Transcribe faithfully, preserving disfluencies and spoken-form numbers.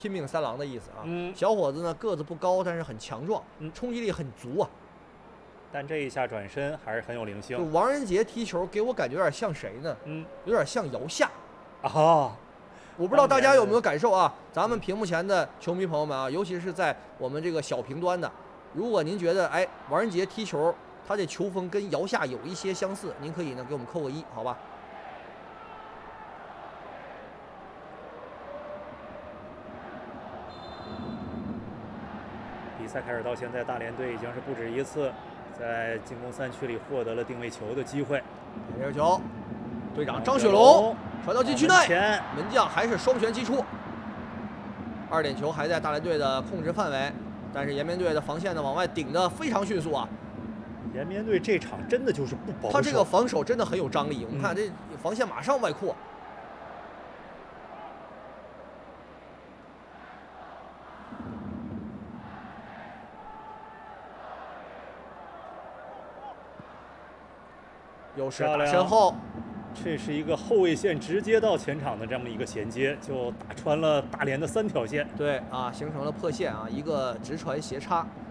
拼命三郎的意思啊。 嗯， 小伙子呢个子不高，但是很强壮， 嗯， 冲击力很足啊。 但这一下转身还是很有灵性。 就王仁杰踢球给我感觉有点像谁呢？ 嗯， 有点像姚夏。 啊， 我不知道大家有没有感受啊？咱们屏幕前的球迷朋友们啊，尤其是在我们这个小屏端的，如果您觉得哎王仁杰踢球他这球风跟姚夏有一些相似，您可以呢给我们扣个一，好吧？ 比赛开始到现在，大连队已经是不止一次在进攻三区里获得了定位球的机会。 这个球，队长张雪龙传到禁区内，门将还是双拳击出。二点球还在大连队的控制范围，但是延边队的防线呢往外顶得非常迅速啊。 延边队这场真的就是不保守， 他这个防守真的很有张力。我嗯、 们看这防线马上外扩。又是打身后， 这是一个后卫线直接到前场的这么一个衔接，就打穿了大连的三条线。 对啊，形成了破线啊，一个直传斜插。